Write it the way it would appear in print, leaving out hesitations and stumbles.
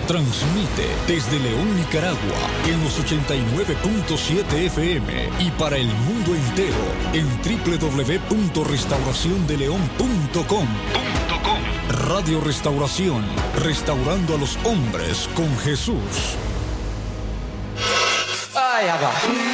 Transmite desde León, Nicaragua, en los 89.7 FM y para el mundo entero en www.restauraciondeleon.com. Radio Restauración, restaurando a los hombres con Jesús. Ay, abba.